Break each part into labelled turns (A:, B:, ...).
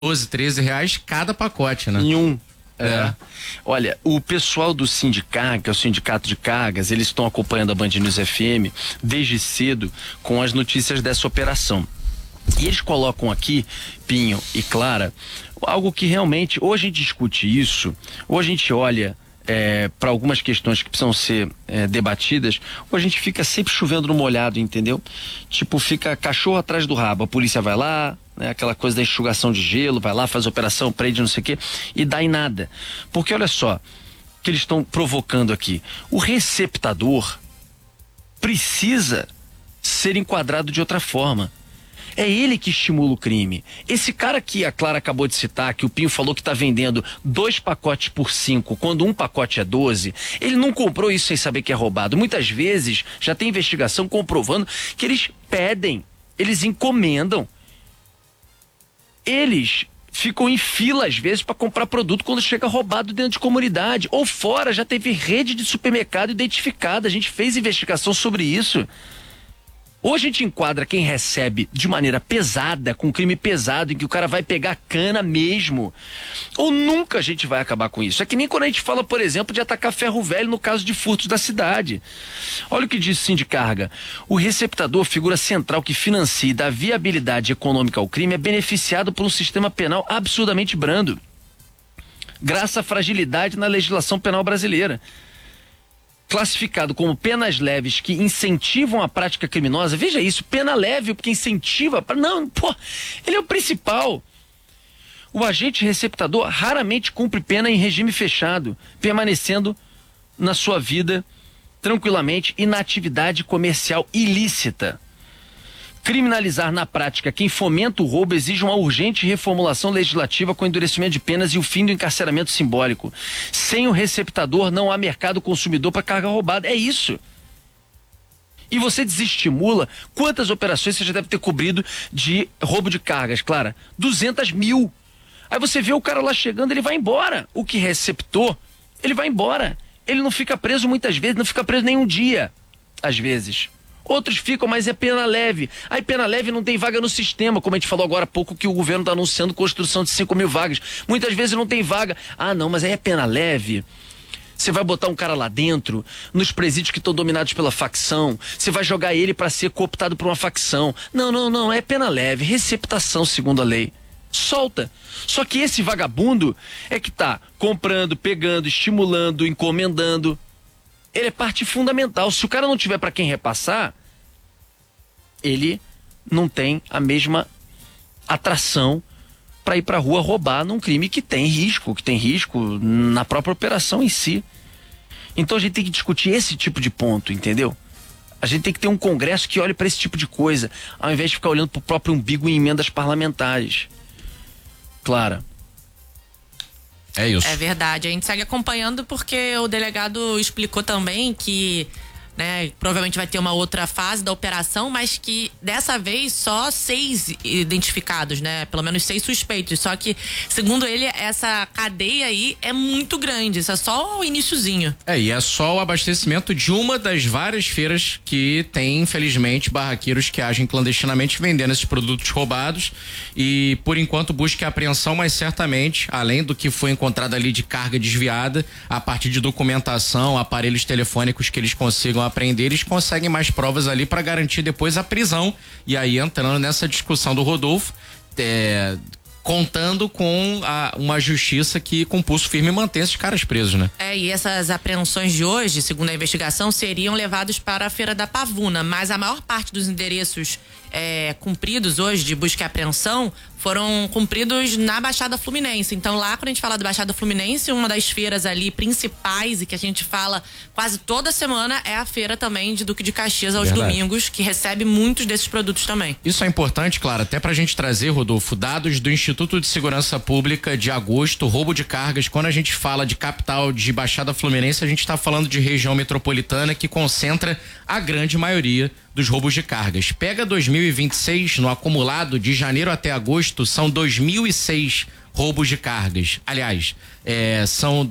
A: 12, 13 reais cada pacote, né?
B: Em um.
A: É.
B: Olha, o pessoal do Sindicarga, que é o Sindicato de Cargas, eles estão acompanhando a Band News FM desde cedo com as notícias dessa operação. E eles colocam aqui, Pinho e Clara, algo que realmente, ou a gente discute isso, ou a gente olha para algumas questões que precisam ser debatidas, ou a gente fica sempre chovendo no molhado, entendeu? Tipo, fica cachorro atrás do rabo, a polícia vai lá, né, aquela coisa da enxugação de gelo, vai lá, faz operação, prende, não sei o quê, e dá em nada. Porque olha só, o que eles estão provocando aqui. O receptador precisa ser enquadrado de outra forma. É ele que estimula o crime. Esse cara que a Clara acabou de citar, que o Pinho falou que está vendendo 2 pacotes por 5, quando um pacote é 12, ele não comprou isso sem saber que é roubado. Muitas vezes já tem investigação comprovando que eles pedem, eles encomendam. Eles ficam em fila às vezes para comprar produto quando chega roubado dentro de comunidade. Ou fora, já teve rede de supermercado identificada. A gente fez investigação sobre isso. Ou a gente enquadra quem recebe de maneira pesada, com crime pesado, em que o cara vai pegar cana mesmo, ou nunca a gente vai acabar com isso. É que nem quando a gente fala, por exemplo, de atacar ferro velho no caso de furtos da cidade. Olha o que diz o Sindicarga. O receptador, figura central que financia e dá viabilidade econômica ao crime, é beneficiado por um sistema penal absurdamente brando, graças à fragilidade na legislação penal brasileira. Classificado como penas leves que incentivam a prática criminosa. Veja isso, pena leve porque incentiva. Não, pô, ele é o principal. O agente receptador raramente cumpre pena em regime fechado, permanecendo na sua vida tranquilamente e na atividade comercial ilícita. Criminalizar na prática quem fomenta o roubo exige uma urgente reformulação legislativa com endurecimento de penas e o fim do encarceramento simbólico. Sem o receptador não há mercado consumidor para carga roubada. É isso. E você desestimula quantas operações você já deve ter cobrido de roubo de cargas, Clara? 200 mil. Aí você vê o cara lá chegando, ele vai embora. O que receptou, ele vai embora. Ele não fica preso muitas vezes, não fica preso nem um dia, às vezes. Outros ficam, mas é pena leve. Aí pena leve não tem vaga no sistema, como a gente falou agora há pouco que o governo está anunciando construção de 5 mil vagas. Muitas vezes não tem vaga. Ah, não, mas aí é pena leve. Você vai botar um cara lá dentro, nos presídios que estão dominados pela facção. Você vai jogar ele para ser cooptado por uma facção. Não, é pena leve, receptação segundo a lei. Solta. Só que esse vagabundo é que tá comprando, pegando, estimulando, encomendando. Ele é parte fundamental. Se o cara não tiver para quem repassar, ele não tem a mesma atração para ir para a rua roubar num crime que tem risco na própria operação em si. Então a gente tem que discutir esse tipo de ponto, entendeu? A gente tem que ter um congresso que olhe para esse tipo de coisa, ao invés de ficar olhando para o próprio umbigo em emendas parlamentares. Clara.
A: É isso.
C: É verdade. A gente segue acompanhando porque o delegado explicou também que, né, provavelmente vai ter uma outra fase da operação, mas que dessa vez só 6 identificados, né? Pelo menos 6 suspeitos. Só que, segundo ele, essa cadeia aí é muito grande. Isso é só o iniciozinho.
A: E é só o abastecimento de uma das várias feiras que tem, infelizmente, barraqueiros que agem clandestinamente vendendo esses produtos roubados. E, por enquanto, busca a apreensão, mas certamente, além do que foi encontrado ali de carga desviada, a partir de documentação, aparelhos telefônicos que eles consigam apreender, eles conseguem mais provas ali para garantir depois a prisão. E aí, entrando nessa discussão do Rodolfo, contando com uma justiça que, com pulso firme, mantém esses caras presos, né?
C: E essas apreensões de hoje, segundo a investigação, seriam levados para a Feira da Pavuna, mas a maior parte dos endereços cumpridos hoje de busca e apreensão foram cumpridos na Baixada Fluminense. Então lá, quando a gente fala da Baixada Fluminense, uma das feiras ali principais e que a gente fala quase toda semana é a feira também de Duque de Caxias aos domingos, que recebe muitos desses produtos também.
A: Isso é importante, claro, até pra gente trazer, Rodolfo, dados do Instituto de Segurança Pública de agosto, roubo de cargas. Quando a gente fala de capital de Baixada Fluminense, a gente tá falando de região metropolitana que concentra a grande maioria dos roubos de cargas. Pega 2026, no acumulado de janeiro até agosto, são 2.006 roubos de cargas. Aliás, são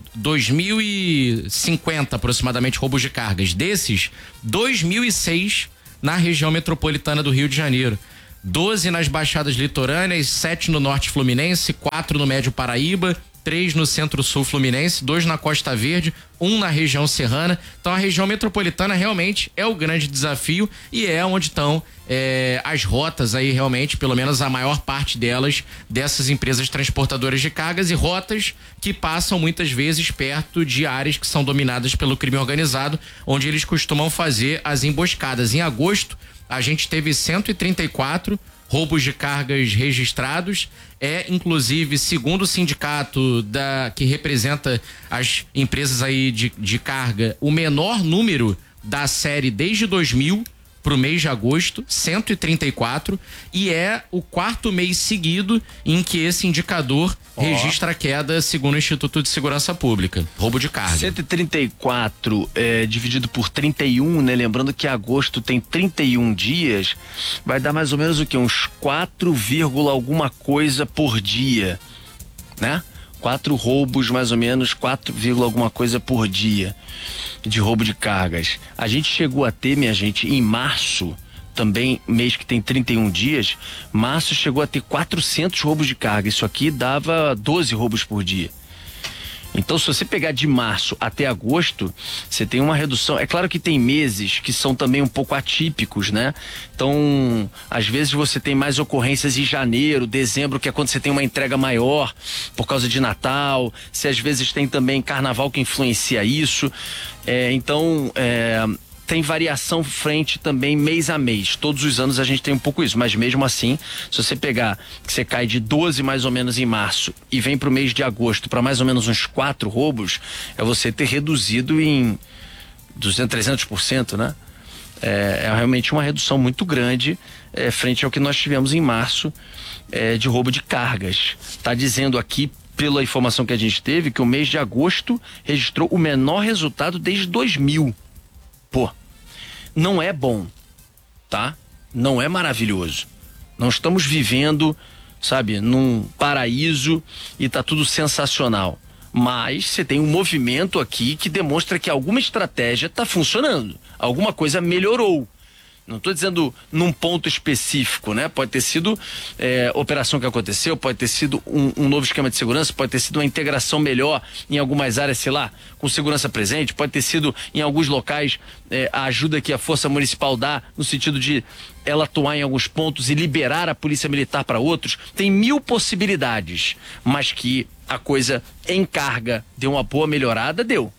A: 2.050 aproximadamente roubos de cargas. Desses, 2.006 na região metropolitana do Rio de Janeiro. 12 nas Baixadas Litorâneas, 7 no Norte Fluminense, 4 no Médio Paraíba, 3 no Centro-Sul Fluminense, 2 na Costa Verde, 1 na região serrana. Então a região metropolitana realmente é o grande desafio e é onde estão as rotas aí realmente, pelo menos a maior parte delas, dessas empresas transportadoras de cargas, e rotas que passam muitas vezes perto de áreas que são dominadas pelo crime organizado, onde eles costumam fazer as emboscadas. Em agosto, a gente teve 134 roubos de cargas registrados. Inclusive, segundo o sindicato que representa as empresas aí de carga, o menor número da série desde 2000 para o mês de agosto, 134, e é o 4º mês seguido em que esse indicador registra queda, segundo o Instituto de Segurança Pública. Roubo de carga.
B: 134 dividido por 31, né? Lembrando que agosto tem 31 dias, vai dar mais ou menos o quê? Uns 4, alguma coisa por dia, né? 4 roubos, mais ou menos, 4, alguma coisa por dia de roubo de cargas. A gente chegou a ter, minha gente, em março, também mês que tem 31 dias, março chegou a ter 400 roubos de carga. Isso aqui dava 12 roubos por dia. Então, se você pegar de março até agosto, você tem uma redução. É claro que tem meses que são também um pouco atípicos, né? Então, às vezes você tem mais ocorrências em janeiro, dezembro, que é quando você tem uma entrega maior por causa de Natal. Se às vezes tem também carnaval que influencia isso. Tem variação frente também mês a mês. Todos os anos a gente tem um pouco isso, mas mesmo assim, se você pegar que você cai de 12 mais ou menos em março e vem pro mês de agosto para mais ou menos uns 4 roubos, é você ter reduzido em 300%, né? É realmente uma redução muito grande frente ao que nós tivemos em março de roubo de cargas. Tá dizendo aqui, pela informação que a gente teve, que o mês de agosto registrou o menor resultado desde 2000. Pô, não é bom, tá? Não é maravilhoso. Não estamos vivendo, sabe, num paraíso e tá tudo sensacional. Mas você tem um movimento aqui que demonstra que alguma estratégia tá funcionando. Alguma coisa melhorou. Não estou dizendo num ponto específico, né? Pode ter sido operação que aconteceu, pode ter sido um novo esquema de segurança, pode ter sido uma integração melhor em algumas áreas, sei lá, com segurança presente, pode ter sido em alguns locais a ajuda que a Força Municipal dá, no sentido de ela atuar em alguns pontos e liberar a Polícia Militar para outros. Tem 1000 possibilidades, mas que a coisa em carga deu uma boa melhorada, deu.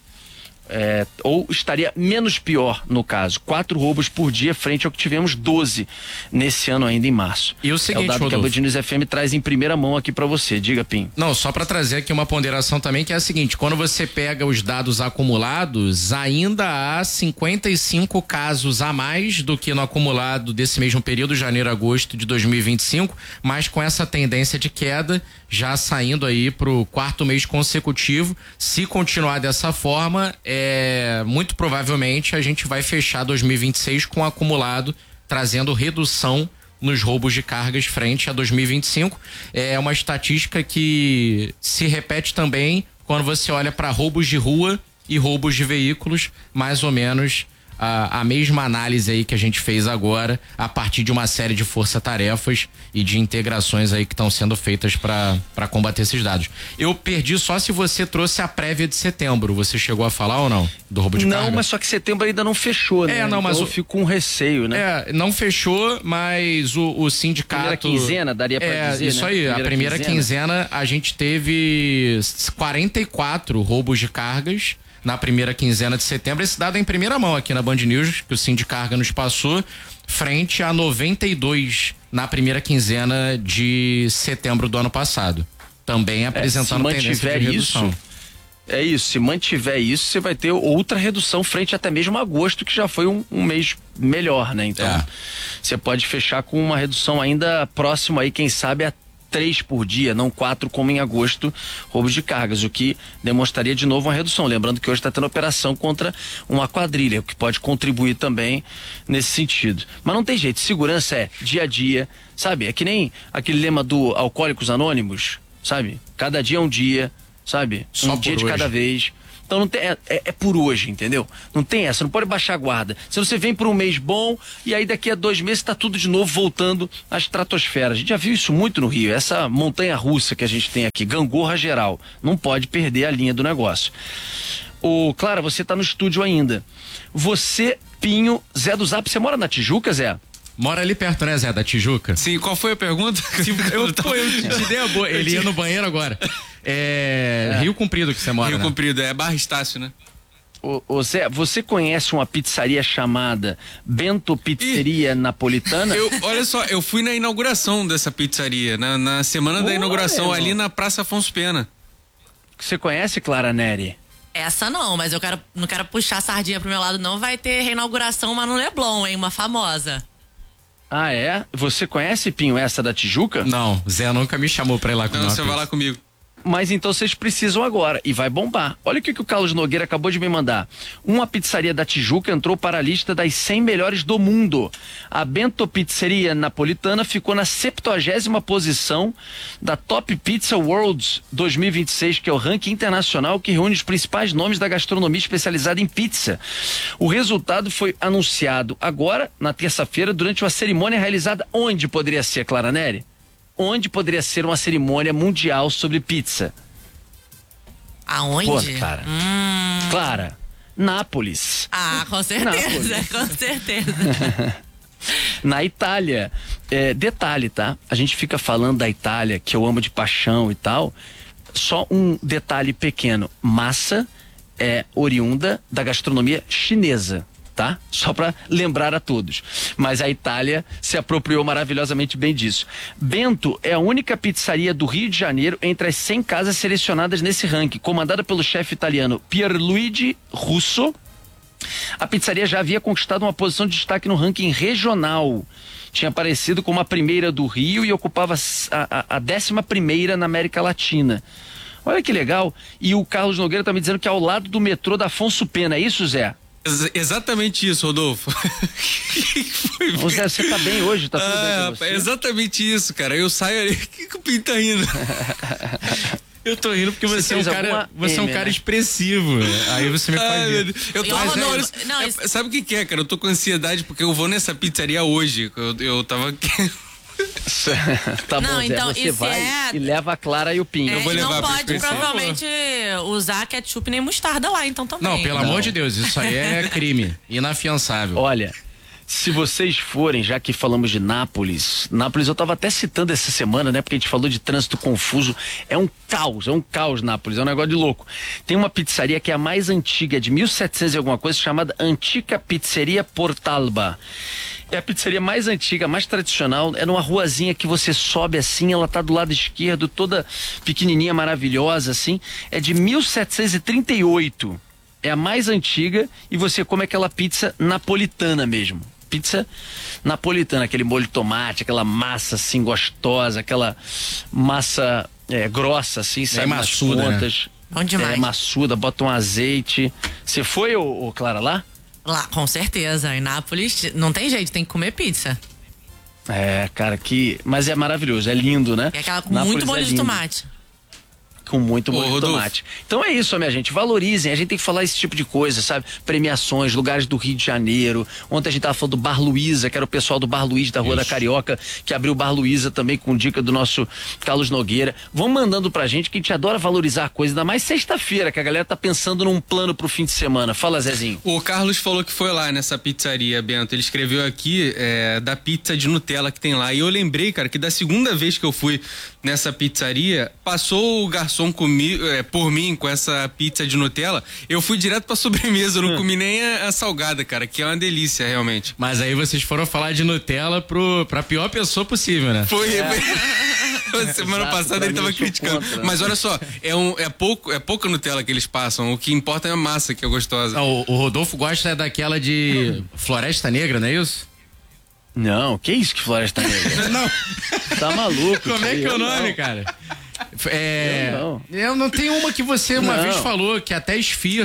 B: Ou estaria menos pior no caso, 4 roubos por dia frente ao que tivemos 12 nesse ano ainda em março.
A: E o seguinte,
B: é o dado que a Band News FM traz em primeira mão aqui para você. Diga, Pim.
A: Não, só para trazer aqui uma ponderação também, que é a seguinte: quando você pega os dados acumulados, ainda há 55 casos a mais do que no acumulado desse mesmo período, janeiro-agosto de 2025, mas com essa tendência de queda já saindo aí pro 4º mês consecutivo. Se continuar dessa forma, muito provavelmente a gente vai fechar 2026 com um acumulado trazendo redução nos roubos de cargas frente a 2025. É uma estatística que se repete também quando você olha para roubos de rua e roubos de veículos, mais ou menos a mesma análise aí que a gente fez agora, a partir de uma série de força-tarefas e de integrações aí que estão sendo feitas para combater esses dados. Eu perdi só se você trouxe a prévia de setembro. Você chegou a falar ou não do roubo de carga?
B: Não, mas só que setembro ainda não fechou, né?
A: Não, mas
B: então eu fico com receio, né?
A: Não fechou, mas o sindicato...
B: Primeira quinzena, daria pra dizer,
A: isso, né? Aí, a primeira quinzena a gente teve 44 roubos de cargas na primeira quinzena de setembro. Esse dado é em primeira mão aqui na Band News, que o Sindicarga nos passou, frente a 92 na primeira quinzena de setembro do ano passado. Também apresentando tendência de redução.
B: Se mantiver isso, você vai ter outra redução frente até mesmo a agosto, que já foi um mês melhor, né? Então, você pode fechar com uma redução ainda próxima aí, quem sabe, a 3 por dia, não 4 como em agosto, roubos de cargas, o que demonstraria de novo uma redução. Lembrando que hoje está tendo operação contra uma quadrilha, o que pode contribuir também nesse sentido. Mas não tem jeito, segurança é dia a dia, sabe? É que nem aquele lema do Alcoólicos Anônimos, sabe? Cada dia é um dia, sabe?
A: Só
B: um dia de cada vez. Então não tem, é por hoje, entendeu? Não tem essa, não pode baixar a guarda. Se você vem por um mês bom e aí daqui a 2 meses tá tudo de novo voltando à estratosfera. A gente já viu isso muito no Rio, essa montanha russa que a gente tem aqui, gangorra geral. Não pode perder a linha do negócio. Clara, você tá no estúdio ainda. Você, Pinho, Zé do Zap, você mora na Tijuca, Zé?
A: Mora ali perto, né, Zé, da Tijuca?
D: Sim, qual foi a pergunta?
A: Eu te dei a boa. Ele ia no banheiro agora. Rio Comprido que você mora,
D: Rio
A: né?
D: Comprido, é Barra Estácio, né?
B: Ô Zé, você conhece uma pizzaria chamada Bento Pizzeria Napolitana?
D: Olha só, eu fui na inauguração dessa pizzaria, na semana da inauguração, ali na Praça Afonso Pena.
B: Você conhece, Clara Neri?
C: Essa não, mas não quero puxar a sardinha pro meu lado, não. Vai ter reinauguração, mas no Leblon, hein? Uma famosa.
B: Ah, é? Você conhece, Pinho, essa da Tijuca?
A: Não, Zé nunca me chamou pra ir lá comer.
D: Não, você vai lá comigo.
B: Mas então vocês precisam agora, e vai bombar. Olha o que o Carlos Nogueira acabou de me mandar. Uma pizzaria da Tijuca entrou para a lista das 100 melhores do mundo. A Bento Pizzeria Napolitana ficou na 70ª posição da Top Pizza Worlds 2026, que é o ranking internacional que reúne os principais nomes da gastronomia especializada em pizza. O resultado foi anunciado agora, na terça-feira, durante uma cerimônia realizada onde poderia ser, Clara Neri? Onde poderia ser uma cerimônia mundial sobre pizza?
C: Aonde?
B: Pô, Clara. Clara, Nápoles.
C: Ah, com certeza, com certeza.
B: Na Itália. Detalhe, tá? A gente fica falando da Itália, que eu amo de paixão e tal. Só um detalhe pequeno. Massa é oriunda da gastronomia chinesa. Tá? Só para lembrar a todos. Mas a Itália se apropriou maravilhosamente bem disso. Bento é a única pizzaria do Rio de Janeiro entre as 100 casas selecionadas nesse ranking, comandada pelo chefe italiano Pierluigi Russo. A pizzaria já havia conquistado uma posição de destaque no ranking regional. Tinha aparecido como a primeira do Rio e ocupava a 11ª na América Latina. Olha que legal. E o Carlos Nogueira tá me dizendo que é ao lado do metrô da Afonso Pena, é isso, Zé?
D: Exatamente isso, Rodolfo.
B: Ô Zé, você tá bem hoje, tá tudo bem com você?
D: Exatamente isso, cara. Eu saio ali, o que o Pinho tá rindo?
A: Eu tô rindo porque você é um cara expressivo. Aí você me faz rir.
D: Eu tô sabe o que é, cara? Eu tô com ansiedade porque eu vou nessa pizzaria hoje. Eu tava
B: Tá bom,
C: não, então,
B: Zé, você vai e leva a Clara e o Pinho.
D: Eu vou levar
C: não pode provavelmente usar ketchup nem mostarda lá, então também.
A: Não, pelo amor de Deus, isso aí é crime, inafiançável.
B: Olha, se vocês forem, já que falamos de Nápoles eu tava até citando essa semana, né? Porque a gente falou de trânsito confuso, é um caos Nápoles, é um negócio de louco. Tem uma pizzaria que é a mais antiga, de 1700 e alguma coisa, chamada Antica Pizzeria Portalba. É a pizzaria mais antiga, mais tradicional, é numa ruazinha que você sobe assim, ela tá do lado esquerdo, toda pequenininha, maravilhosa assim, é de 1738, é a mais antiga e você come aquela pizza napolitana mesmo, pizza napolitana, aquele molho de tomate, aquela massa assim gostosa, aquela massa grossa assim, sabe,
A: maçuda,
B: nas pontas,
C: né? Bom demais.
B: Maçuda, bota um azeite. Você foi, ô Clara, lá?
C: Lá, com certeza. Em Nápoles não tem jeito, tem que comer pizza.
B: Cara, mas é maravilhoso, é lindo, né?
C: E aquela com
B: Nápoles
C: muito molho de tomate.
B: Com muito molho de tomate. Então é isso, minha gente, valorizem, a gente tem que falar esse tipo de coisa, sabe? Premiações, lugares do Rio de Janeiro. Ontem a gente tava falando do Bar Luiza, que era o pessoal do Bar Luiz da Rua da Carioca, que abriu o Bar Luiza também com dica do nosso Carlos Nogueira. Vão mandando pra gente, que a gente adora valorizar a coisa, ainda mais sexta-feira, que a galera tá pensando num plano pro fim de semana. Fala, Zezinho.
D: O Carlos falou que foi lá nessa pizzaria, Bento. Ele escreveu aqui da pizza de Nutella que tem lá. E eu lembrei, cara, que da segunda vez que eu fui nessa pizzaria, passou o garçom por mim com essa pizza de Nutella, eu fui direto pra sobremesa, eu não comi nem a salgada, cara, que é uma delícia, realmente.
A: Mas aí vocês foram falar de Nutella pra pior pessoa possível, né?
D: Foi. Semana passada ele tava criticando.
B: Contra.
D: Mas olha só, é pouca Nutella que eles passam, o que importa é a massa, que é gostosa.
A: O Rodolfo gosta daquela de Floresta Negra, não é isso?
B: Não, que isso que Floresta Negra?
A: Não.
B: Tá maluco?
A: Como é que é o nome, cara? Eu não tenho uma que você uma vez falou, que até esfirra.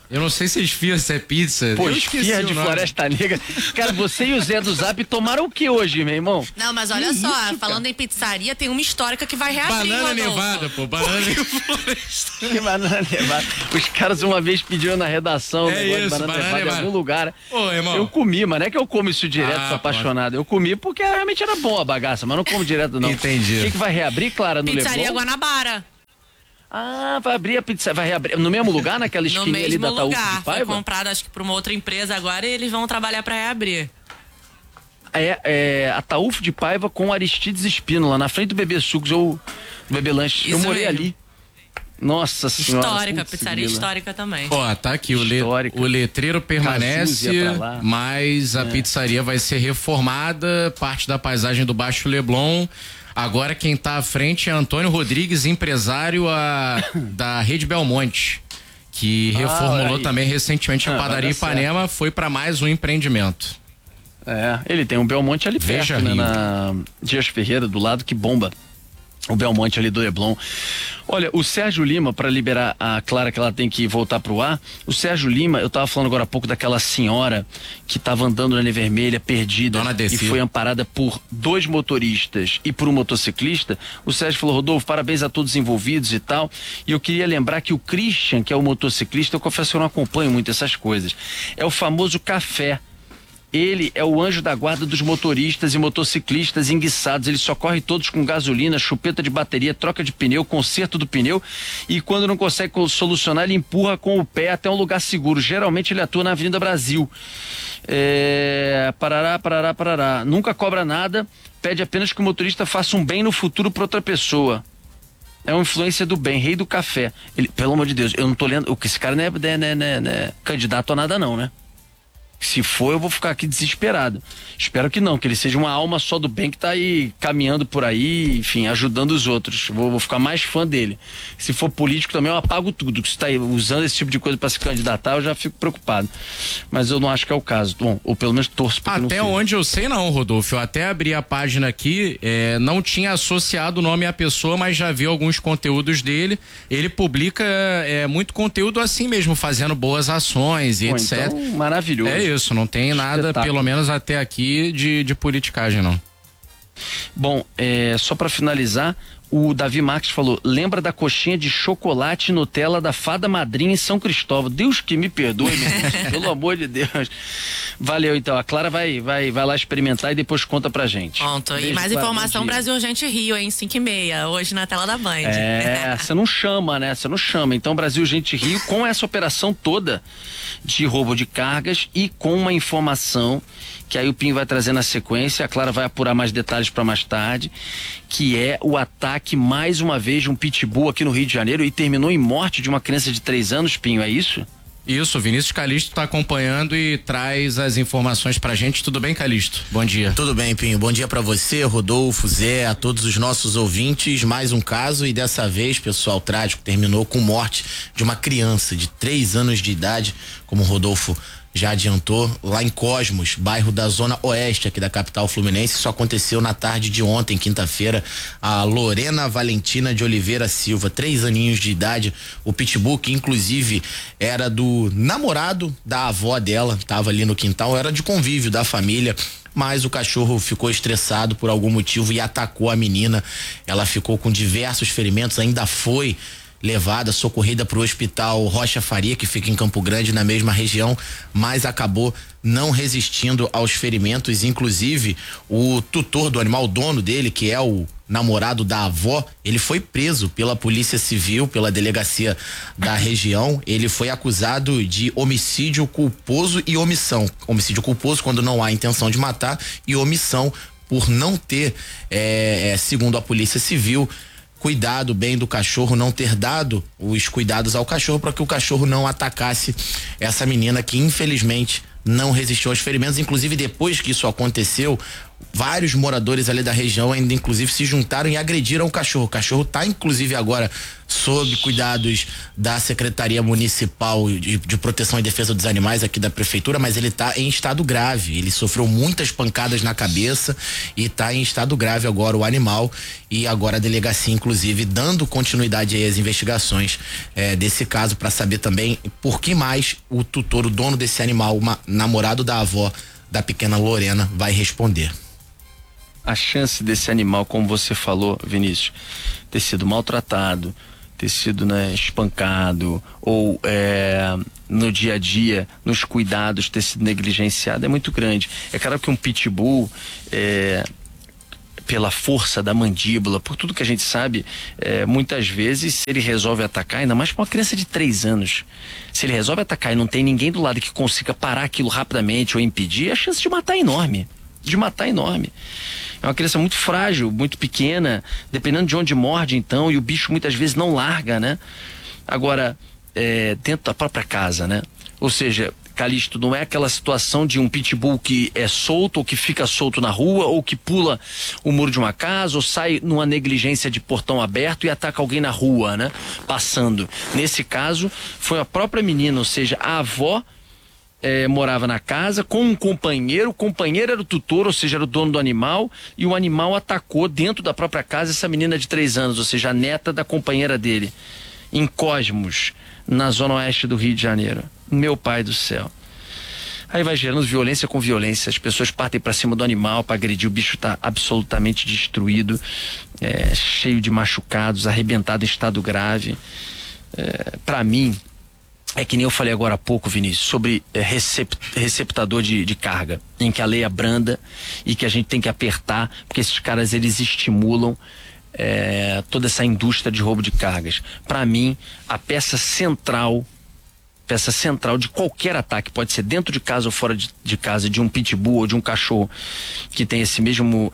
A: Eu não sei se esfirra, se é pizza.
B: Pô,
A: Eu esqueci
B: esfirra
A: o
B: de
A: nome.
B: Floresta Negra. Cara, você e o Zé do Zap tomaram o que hoje, meu irmão?
C: Não, mas olha
B: Que
C: só,
B: isso,
C: falando em pizzaria, tem uma histórica que vai reabrir,
A: Banana
C: Rodolfo.
A: Nevada, pô. Banana Floresta.
B: Que banana nevada. Os caras uma vez pediram na redação
A: É
B: negócio de
A: isso,
B: banana
A: banana
B: nevada em
A: nevada.
B: algum lugar.
A: Ô, irmão.
B: Eu comi, mas não é que eu como isso direto,
A: Ah,
B: sou apaixonado. Eu comi porque realmente era bom a bagaça, mas não como direto, não.
A: Entendi.
B: O que vai reabrir, Clara, no
C: Pizzaria
B: Leblon?
C: Guanabara.
B: Ah, vai abrir a pizza, vai reabrir no mesmo lugar, naquela
C: No
B: esquina ali
C: mesmo
B: da Taúfo
C: lugar.
B: de
C: Foi
B: Paiva?
C: comprado, acho que por uma outra empresa agora e eles vão trabalhar pra reabrir.
B: É a Taúfo de Paiva com Aristides Espínola, na frente do Bebê Sucos ou do Bebê Lanches. Eu
C: Isso
B: morei
C: mesmo.
B: ali. Nossa senhora.
C: Histórica,
B: putz,
C: pizzaria
B: grila.
C: histórica também.
A: Ó, tá aqui,
B: Histórica.
A: o letreiro permanece,
B: Cazuz ia pra lá.
A: mas a pizzaria vai ser reformada, parte da paisagem do Baixo Leblon. Agora quem tá à frente é Antônio Rodrigues, empresário da Rede Belmonte, que reformulou
B: aí.
A: também recentemente a
B: Vai
A: padaria
B: dar certo.
A: Ipanema, foi para mais um empreendimento.
B: É, ele tem um Belmonte ali
A: Veja
B: perto, né,
A: Rio.
B: na Dias Ferreira, do lado que bomba. O Belmonte ali do Leblon. Olha, o Sérgio Lima, para liberar a Clara que ela tem que voltar pro ar, o Sérgio Lima, eu tava falando agora há pouco daquela senhora que tava andando na linha vermelha, perdida,
A: Dona
B: e
A: Desi.
B: foi amparada por 2 motoristas e por um motociclista. O Sérgio falou: Rodolfo, parabéns a todos os envolvidos e tal. E eu queria lembrar que o Christian, que é o motociclista, eu confesso que eu não acompanho muito essas coisas, é o famoso Café. Ele é o anjo da guarda dos motoristas e motociclistas enguiçados. Ele socorre todos com gasolina, chupeta de bateria, troca de pneu, conserto do pneu. E quando não consegue solucionar, ele empurra com o pé até um lugar seguro. Geralmente ele atua na Avenida Brasil. Parará. Nunca cobra nada, pede apenas que o motorista faça um bem no futuro para outra pessoa. É uma influência do bem, rei do café. Ele, pelo amor de Deus, eu não tô lendo. Esse cara não é candidato a nada, não, né? Se for, eu vou ficar aqui desesperado. Espero que não, que ele seja uma alma só do bem que tá aí caminhando por aí, enfim, ajudando os outros. Vou ficar mais fã dele. Se for político também, eu apago tudo. Se tá aí usando esse tipo de coisa para se candidatar, eu já fico preocupado. Mas eu não acho que é o caso. Bom, ou pelo menos torço para que não
A: Até
B: seja.
A: onde eu sei não, Rodolfo. Eu até abri a página aqui, não tinha associado o nome à pessoa, mas já vi alguns conteúdos dele. Ele publica muito conteúdo assim mesmo, fazendo boas ações e
B: Bom,
A: etc.
B: então, maravilhoso.
A: É isso, não tem nada,
B: Espetáculo.
A: pelo menos até aqui, de politicagem, não.
B: Bom, só para finalizar, o Davi Marques falou: lembra da coxinha de chocolate e Nutella da Fada Madrinha em São Cristóvão? Deus que me perdoe, meu Deus, pelo amor de Deus. Valeu, então. A Clara vai lá experimentar e depois conta pra gente.
C: Pronto.
B: Beijo,
C: E mais
B: Clara,
C: informação,
B: bom dia.
C: Brasil Urgente Rio, hein? 5h30, hoje na tela da Band.
B: Você não chama, né? Você não chama. Então, Brasil Gente Rio, com essa operação toda de roubo de cargas e com uma informação que aí o Pinho vai trazer na sequência, a Clara vai apurar mais detalhes para mais tarde, que é o ataque, mais uma vez, de um pitbull aqui no Rio de Janeiro e terminou em morte de uma criança de 3 anos, Pinho, é isso?
A: Isso, Vinícius Calixto está acompanhando e traz as informações pra gente. Tudo bem, Calixto? Bom dia.
E: Tudo bem, Pinho. Bom dia pra você, Rodolfo, Zé, a todos os nossos ouvintes. Mais um caso e dessa vez, pessoal, trágico, terminou com morte de uma criança de 3 anos de idade, como o Rodolfo já adiantou, lá em Cosmos, bairro da Zona Oeste aqui da capital fluminense. Isso aconteceu na tarde de ontem, quinta-feira. A Lorena Valentina de Oliveira Silva, 3 aninhos de idade, o pitbull, que inclusive era do namorado da avó dela, tava ali no quintal, era de convívio da família. Mas o cachorro ficou estressado por algum motivo e atacou a menina. Ela ficou com diversos ferimentos, ainda foi levada, socorrida para o hospital Rocha Faria, que fica em Campo Grande, na mesma região, mas acabou não resistindo aos ferimentos. Inclusive, o tutor do animal, o dono dele, que é o namorado da avó, ele foi preso pela Polícia Civil, pela delegacia da região. Ele foi acusado de homicídio culposo e omissão. Homicídio culposo quando não há intenção de matar, e omissão por não ter, segundo a Polícia Civil, cuidado bem do cachorro, não ter dado os cuidados ao cachorro para que o cachorro não atacasse essa menina, que infelizmente não resistiu aos ferimentos. Inclusive, depois que isso aconteceu, Vários moradores ali da região ainda inclusive se juntaram e agrediram o cachorro. O cachorro tá inclusive agora sob cuidados da Secretaria Municipal de Proteção e Defesa dos Animais aqui da Prefeitura, mas ele tá em estado grave. Ele sofreu muitas pancadas na cabeça e tá em estado grave agora o animal, e agora a delegacia inclusive dando continuidade aí às investigações desse caso para saber também por que mais o tutor, o dono desse animal, namorado da avó da pequena Lorena, vai responder.
B: A chance desse animal, como você falou, Vinícius, ter sido maltratado, ter sido, né, espancado ou no dia a dia, nos cuidados, ter sido negligenciado é muito grande. É claro que um pitbull, pela força da mandíbula, por tudo que a gente sabe, muitas vezes, se ele resolve atacar, ainda mais para uma criança de 3 anos, se ele resolve atacar e não tem ninguém do lado que consiga parar aquilo rapidamente ou impedir, a chance de matar é enorme. É uma criança muito frágil, muito pequena, dependendo de onde morde, então, e o bicho muitas vezes não larga, né? Agora, dentro da própria casa, né? Ou seja, Calixto, não é aquela situação de um pitbull que é solto, ou que fica solto na rua, ou que pula o muro de uma casa, ou sai numa negligência de portão aberto e ataca alguém na rua, né? Passando. Nesse caso, foi a própria menina, ou seja, a avó morava na casa com um companheiro, o companheiro era o tutor, ou seja, era o dono do animal, e o animal atacou dentro da própria casa essa menina de 3 anos, ou seja, a neta da companheira dele, em Cosmos, na zona oeste do Rio de Janeiro. Meu pai do céu. Aí vai gerando violência com violência, as pessoas partem para cima do animal para agredir, o bicho tá absolutamente destruído, cheio de machucados, arrebentado em estado grave. Para mim, é que nem eu falei agora há pouco, Vinícius, sobre receptador de carga, em que a lei é branda e que a gente tem que apertar, porque esses caras, eles estimulam toda essa indústria de roubo de cargas. Para mim, a peça central de qualquer ataque, pode ser dentro de casa ou fora de casa, de um pitbull ou de um cachorro que tem esse mesmo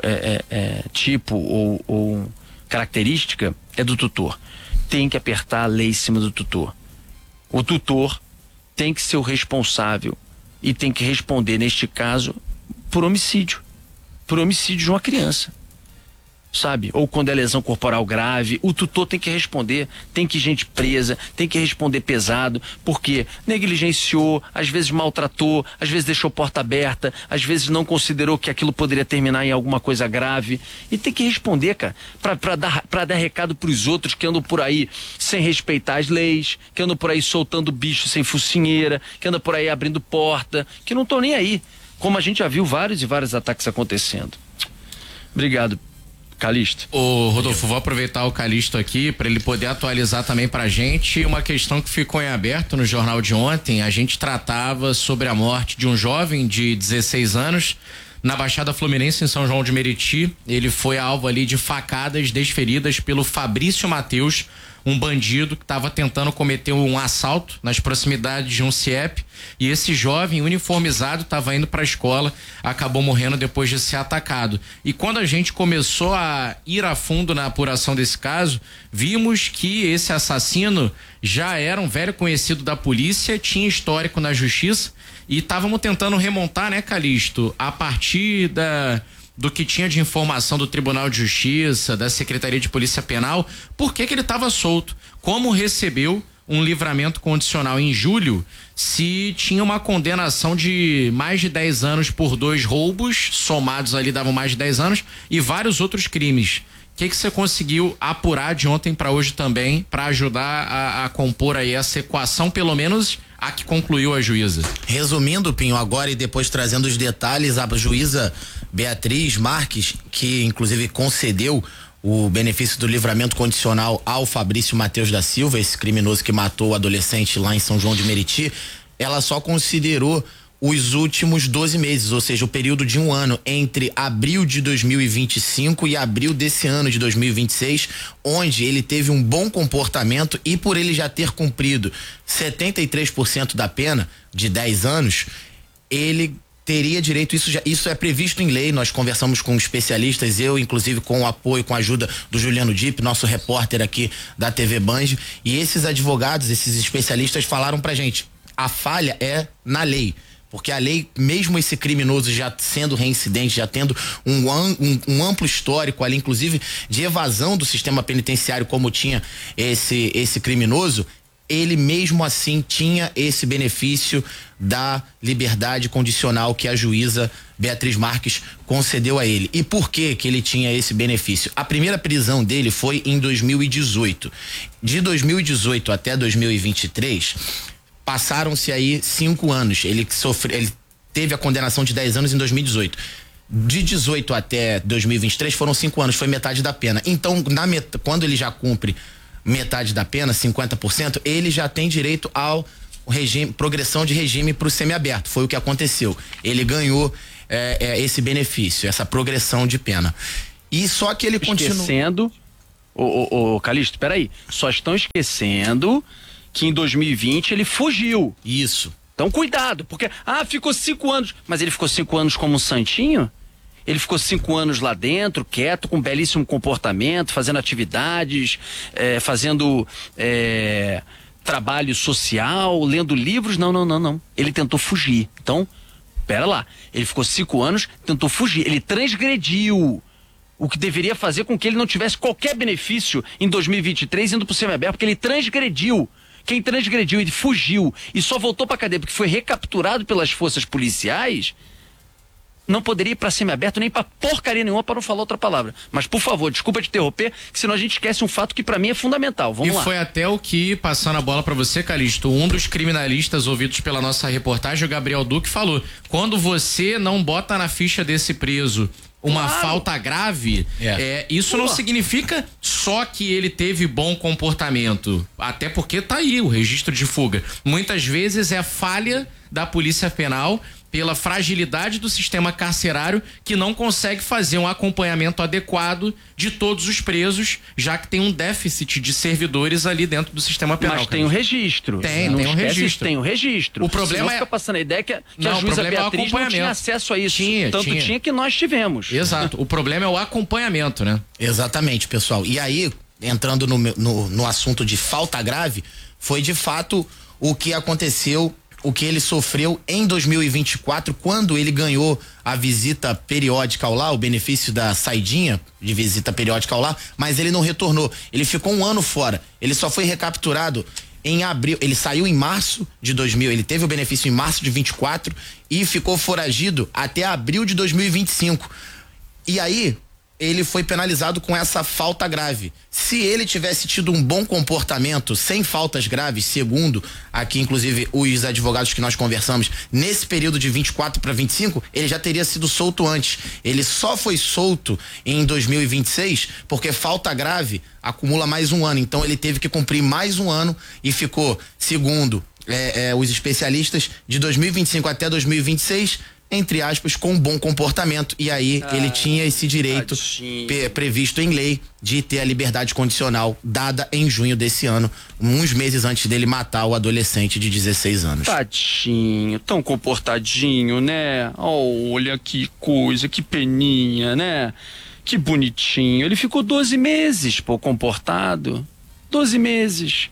B: tipo ou característica, é do tutor. Tem que apertar a lei em cima do tutor. O tutor tem que ser o responsável e tem que responder, neste caso, por homicídio de uma criança, sabe? Ou quando é lesão corporal grave, o tutor tem que responder, tem que ir gente presa, tem que responder pesado, porque negligenciou, às vezes maltratou, às vezes deixou porta aberta, às vezes não considerou que aquilo poderia terminar em alguma coisa grave, e tem que responder, cara, pra dar recado pros outros que andam por aí sem respeitar as leis, que andam por aí soltando bicho sem focinheira, que andam por aí abrindo porta, que não estão nem aí, como a gente já viu vários e vários ataques acontecendo. Obrigado, Calixto.
A: Ô, Rodolfo, vou aproveitar o Calixto aqui para ele poder atualizar também pra gente uma questão que ficou em aberto no jornal de ontem. A gente tratava sobre a morte de um jovem de 16 anos na Baixada Fluminense, em São João de Meriti. Ele foi alvo ali de facadas desferidas pelo Fabrício Mateus, um bandido que estava tentando cometer um assalto nas proximidades de um CIEP, e esse jovem uniformizado estava indo para a escola, acabou morrendo depois de ser atacado. E quando a gente começou a ir a fundo na apuração desse caso, vimos que esse assassino já era um velho conhecido da polícia, tinha histórico na justiça, e estávamos tentando remontar, né, Calixto, a partir do que tinha de informação do Tribunal de Justiça, da Secretaria de Polícia Penal, por que ele estava solto, como recebeu um livramento condicional em julho, se tinha uma condenação de mais de 10 anos por 2 roubos, somados ali davam mais de 10 anos, e vários outros crimes. O que você conseguiu apurar de ontem para hoje também, para ajudar a compor aí essa equação, pelo menos a que concluiu a juíza?
E: Resumindo, Pinho, agora e depois trazendo os detalhes, a juíza Beatriz Marques, que inclusive concedeu o benefício do livramento condicional ao Fabrício Mateus da Silva, esse criminoso que matou o adolescente lá em São João de Meriti, ela só considerou os últimos 12 meses, ou seja, o período de 1 ano entre abril de 2025 e abril desse ano de 2026, onde ele teve um bom comportamento, e por ele já ter cumprido 73% da pena de 10 anos, ele teria direito, isso é previsto em lei. Nós conversamos com especialistas, eu inclusive com o apoio, com a ajuda do Juliano Dipp, nosso repórter aqui da TV Band, e esses advogados, esses especialistas falaram pra gente, a falha é na lei. Porque a lei, mesmo esse criminoso já sendo reincidente, já tendo um amplo histórico ali, inclusive de evasão do sistema penitenciário, como tinha esse criminoso, ele mesmo assim tinha esse benefício da liberdade condicional que a juíza Beatriz Marques concedeu a ele. E por que ele tinha esse benefício? A primeira prisão dele foi em 2018. De 2018 até 2023, passaram-se aí 5 anos. Ele teve a condenação de 10 anos em 2018. De 18 até 2023 foram 5 anos, foi metade da pena. Então, quando ele já cumpre metade da pena, 50%, ele já tem direito ao regime, progressão de regime para o semiaberto. Foi o que aconteceu. Ele ganhou esse benefício, essa progressão de pena. E só que ele continua...
B: Esquecendo... Calixto, peraí. Só estão esquecendo que em 2020 ele fugiu.
E: Isso.
B: Então cuidado, porque... ficou 5 anos. Mas ele ficou 5 anos como um santinho? Ele ficou 5 anos lá dentro, quieto, com um belíssimo comportamento, fazendo atividades, fazendo trabalho social, lendo livros. Não. Ele tentou fugir. Então, pera lá. Ele ficou 5 anos, tentou fugir. Ele transgrediu o que deveria fazer com que ele não tivesse qualquer benefício em 2023 indo pro semiaberto, porque ele transgrediu. Quem transgrediu, ele fugiu e só voltou pra cadeia porque foi recapturado pelas forças policiais, não poderia ir pra semiaberto nem pra porcaria nenhuma, para não falar outra palavra. Mas, por favor, desculpa te interromper, que senão a gente esquece um fato que pra mim é fundamental. Vamos lá.
A: E foi até o que, passando a bola pra você, Calixto, um dos criminalistas ouvidos pela nossa reportagem, o Gabriel Duque, falou: quando você não bota na ficha desse preso uma falta grave, isso não significa só que ele teve bom comportamento, até porque tá aí o registro de fuga. Muitas vezes é falha da Polícia Penal pela fragilidade do sistema carcerário, que não consegue fazer um acompanhamento adequado de todos os presos, já que tem um déficit de servidores ali dentro do sistema penal.
B: Mas tem o registro.
A: Tem um registro.
B: Tem o registro.
A: O problema
B: fica passando a ideia que a juíza Beatriz não tinha acesso a isso. Tinha que nós tivemos.
A: Exato. O problema é o acompanhamento, né?
E: Exatamente, pessoal. E aí, entrando no assunto de falta grave, foi de fato o que aconteceu, o que ele sofreu em 2024, quando ele ganhou a visita periódica ao lar, o benefício da saidinha de visita periódica ao lar, mas ele não retornou. Ele ficou 1 ano fora. Ele só foi recapturado em abril. Ele saiu em março de 2000, ele teve o benefício em março de 24 e ficou foragido até abril de 2025. E aí, ele foi penalizado com essa falta grave. Se ele tivesse tido um bom comportamento, sem faltas graves, segundo aqui, inclusive, os advogados que nós conversamos, nesse período de 24 para 25, ele já teria sido solto antes. Ele só foi solto em 2026 porque falta grave acumula mais 1 ano. Então ele teve que cumprir mais 1 ano e ficou, segundo os especialistas, de 2025 até 2026, entre aspas, com bom comportamento. E aí ele tinha esse direito previsto em lei de ter a liberdade condicional dada em junho desse ano, uns meses antes dele matar o adolescente de 16 anos.
B: Tadinho, tão comportadinho, né? Olha que coisa, que peninha, né? Que bonitinho. Ele ficou 12 meses, comportado. 12 meses.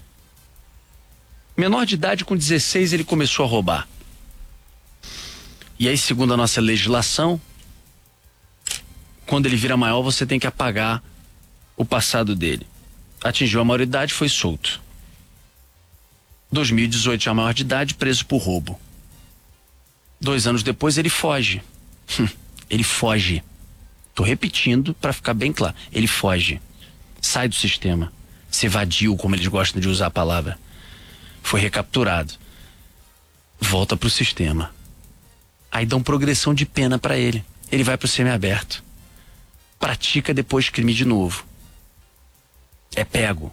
B: Menor de idade, com 16, ele começou a roubar. E aí, segundo a nossa legislação, quando ele vira maior, você tem que apagar o passado dele. Atingiu a maioridade, foi solto. 2018, já maior de idade, preso por roubo. 2 anos depois, ele foge. Ele foge. Tô repetindo para ficar bem claro. Ele foge. Sai do sistema. Se evadiu, como eles gostam de usar a palavra. Foi recapturado. Volta pro sistema. Aí dão progressão de pena para ele. Ele vai pro semiaberto. Pratica depois crime de novo. É pego.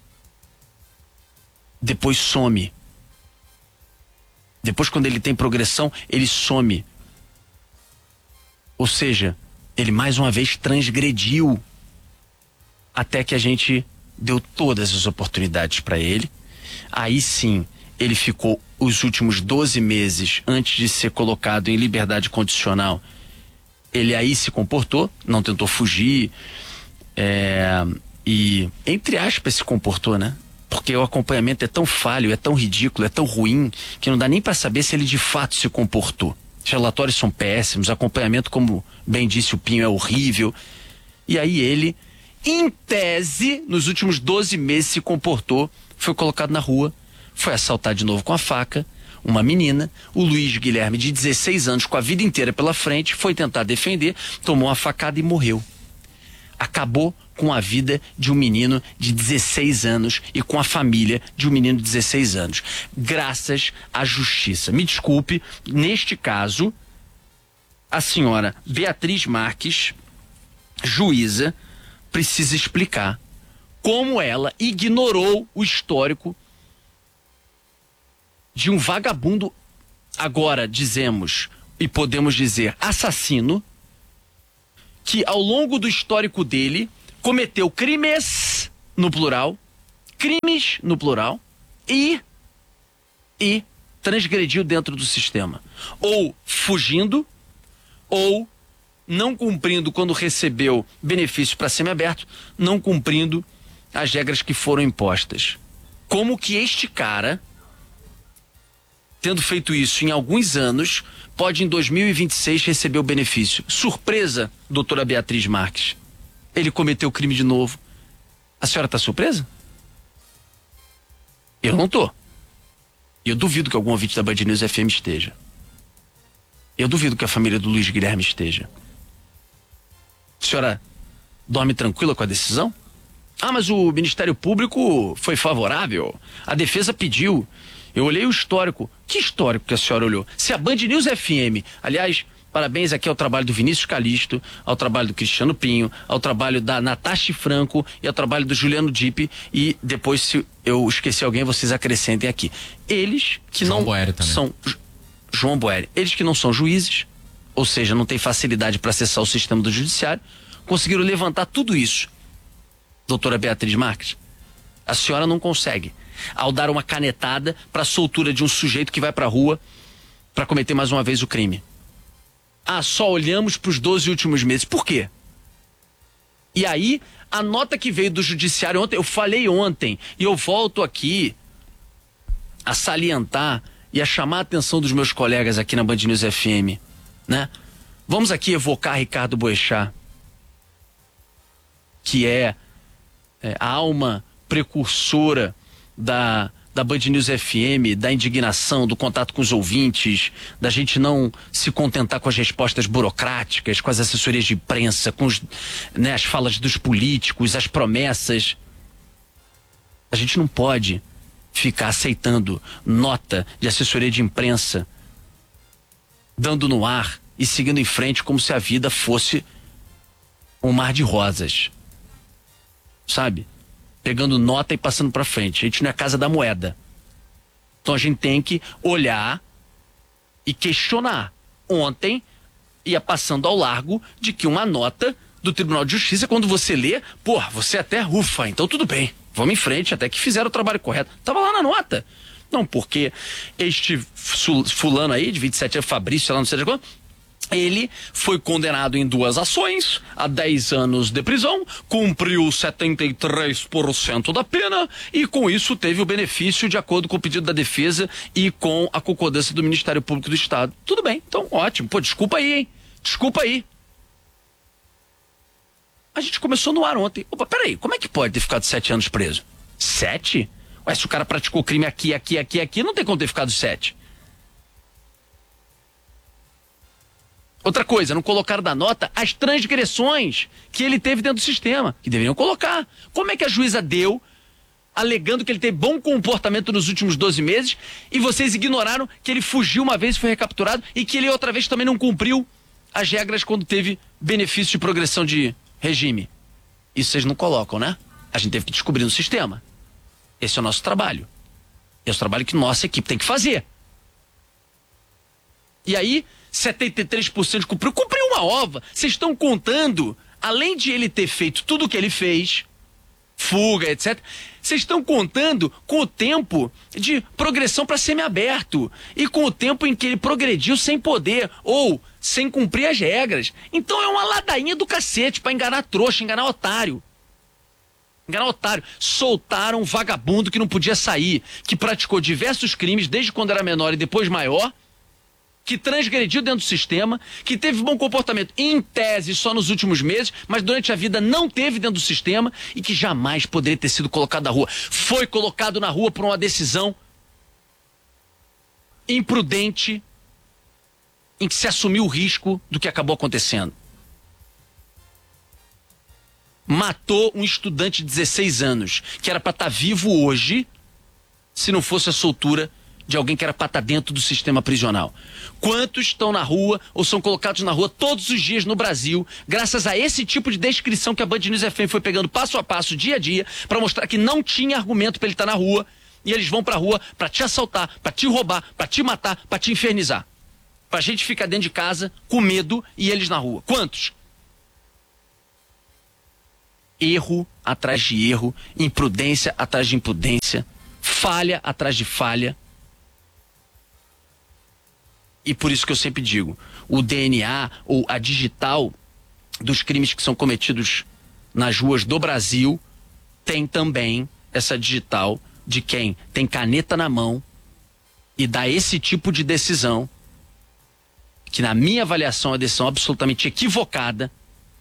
B: Depois some. Depois, quando ele tem progressão, ele some. Ou seja, ele mais uma vez transgrediu. Até que a gente deu todas as oportunidades para ele. Aí sim, ele ficou os últimos 12 meses antes de ser colocado em liberdade condicional. Ele aí se comportou, não tentou fugir, e entre aspas se comportou, né? Porque o acompanhamento é tão falho, é tão ridículo, é tão ruim, que não dá nem para saber se ele de fato se comportou. Os relatórios são péssimos, o acompanhamento, como bem disse o Pinho, é horrível. E aí ele, em tese, nos últimos 12 meses se comportou, foi colocado na rua, foi assaltado de novo com a faca, uma menina, o Luiz Guilherme, de 16 anos, com a vida inteira pela frente, foi tentar defender, tomou uma facada e morreu. Acabou com a vida de um menino de 16 anos e com a família de um menino de 16 anos. Graças à justiça. Me desculpe, neste caso, a senhora Beatriz Marques, juíza, precisa explicar como ela ignorou o histórico de um vagabundo, agora dizemos e podemos dizer assassino, que ao longo do histórico dele cometeu crimes no plural e transgrediu dentro do sistema, ou fugindo, ou não cumprindo quando recebeu benefício para semiaberto, não cumprindo as regras que foram impostas. Como que este cara, tendo feito isso em alguns anos, pode em 2026 receber o benefício? Surpresa, doutora Beatriz Marques. Ele cometeu crime de novo. A senhora está surpresa? Eu não tô. Eu duvido que algum ouvinte da Band News FM esteja. Eu duvido que a família do Luiz Guilherme esteja. A senhora dorme tranquila com a decisão? Ah, mas o Ministério Público foi favorável. A defesa pediu. Eu olhei o histórico. Que histórico que a senhora olhou? Se a Band News FM, aliás, parabéns aqui ao trabalho do Vinícius Calixto, ao trabalho do Cristiano Pinho, ao trabalho da Natasha Franco e ao trabalho do Juliano Dipp, e depois, se eu esqueci alguém, vocês acrescentem aqui. Eles que
A: João
B: não
A: Boeri também.
B: são... João Boeri. Eles que não são juízes, ou seja, não têm facilidade para acessar o sistema do judiciário, conseguiram levantar tudo isso. Doutora Beatriz Marques, a senhora não consegue, ao dar uma canetada para a soltura de um sujeito que vai para a rua para cometer mais uma vez o crime. Ah, só olhamos para os 12 últimos meses. Por quê? E aí, a nota que veio do judiciário ontem, eu falei ontem, e eu volto aqui a salientar e a chamar a atenção dos meus colegas aqui na Band News FM, né? Vamos aqui evocar Ricardo Boechat, que é a alma precursora da Band News FM, da indignação, do contato com os ouvintes, da gente não se contentar com as respostas burocráticas, com as assessorias de imprensa, com as falas dos políticos, as promessas. A gente não pode ficar aceitando nota de assessoria de imprensa, dando no ar e seguindo em frente como se a vida fosse um mar de rosas. Sabe? Pegando nota e passando pra frente. A gente não é casa da moeda. Então a gente tem que olhar e questionar. Ontem ia passando ao largo de que uma nota do Tribunal de Justiça, quando você lê, você até ufa, então tudo bem, vamos em frente, até que fizeram o trabalho correto. Tava lá na nota. Não, porque este fulano aí, de 27 anos, Fabrício, lá não sei de quanto, ele foi condenado em 2 ações a 10 anos de prisão, cumpriu 73% da pena e com isso teve o benefício de acordo com o pedido da defesa e com a concordância do Ministério Público do Estado. Tudo bem, então ótimo. Pô, desculpa aí, hein? Desculpa aí. A gente começou no ar ontem. Opa, peraí, como é que pode ter ficado 7 anos preso? 7? Ué, se o cara praticou crime aqui, não tem como ter ficado 7. Outra coisa, não colocaram da nota as transgressões que ele teve dentro do sistema, que deveriam colocar. Como é que a juíza deu, alegando que ele teve bom comportamento nos últimos 12 meses, e vocês ignoraram que ele fugiu uma vez e foi recapturado, e que ele outra vez também não cumpriu as regras quando teve benefício de progressão de regime? Isso vocês não colocam, né? A gente teve que descobrir no sistema. Esse é o nosso trabalho. Esse é o trabalho que nossa equipe tem que fazer. E aí, 73% cumpriu uma ova. Vocês estão contando, além de ele ter feito tudo o que ele fez, fuga, etc., vocês estão contando com o tempo de progressão para semiaberto e com o tempo em que ele progrediu sem poder ou sem cumprir as regras. Então é uma ladainha do cacete para enganar trouxa, enganar otário. Enganar otário. Soltaram um vagabundo que não podia sair, que praticou diversos crimes desde quando era menor e depois maior, que transgrediu dentro do sistema, que teve bom comportamento em tese só nos últimos meses, mas durante a vida não teve dentro do sistema e que jamais poderia ter sido colocado na rua. Foi colocado na rua por uma decisão imprudente em que se assumiu o risco do que acabou acontecendo. Matou um estudante de 16 anos, que era para estar vivo hoje, se não fosse a soltura de alguém que era para estar dentro do sistema prisional. Quantos estão na rua ou são colocados na rua todos os dias no Brasil, graças a esse tipo de descrição que a Band News FM foi pegando passo a passo, dia a dia, para mostrar que não tinha argumento para ele estar na rua, e eles vão pra rua para te assaltar, para te roubar, para te matar, para te infernizar. Pra gente ficar dentro de casa com medo e eles na rua. Quantos? Erro atrás de erro, imprudência atrás de imprudência, falha atrás de falha. E por isso que eu sempre digo, o DNA ou a digital dos crimes que são cometidos nas ruas do Brasil tem também essa digital de quem tem caneta na mão e dá esse tipo de decisão, que na minha avaliação é uma decisão absolutamente equivocada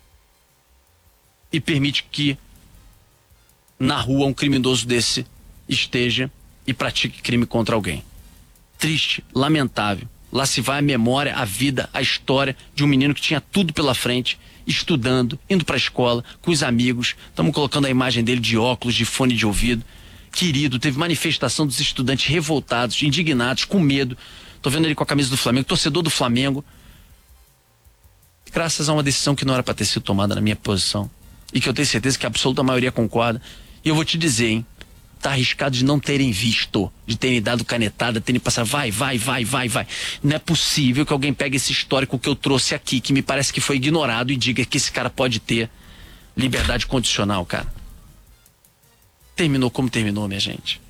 B: e permite que na rua um criminoso desse esteja e pratique crime contra alguém. Triste, lamentável. Lá se vai a memória, a vida, a história de um menino que tinha tudo pela frente, estudando, indo para a escola, com os amigos. Estamos colocando a imagem dele de óculos, de fone de ouvido. Querido, teve manifestação dos estudantes revoltados, indignados, com medo. Tô vendo ele com a camisa do Flamengo, torcedor do Flamengo. Graças a uma decisão que não era para ter sido tomada na minha posição. E que eu tenho certeza que a absoluta maioria concorda. E eu vou te dizer, hein? Tá arriscado de não terem visto, de terem dado canetada, terem passado, vai. Não é possível que alguém pegue esse histórico que eu trouxe aqui, que me parece que foi ignorado, e diga que esse cara pode ter liberdade condicional, cara. Terminou como terminou, minha gente.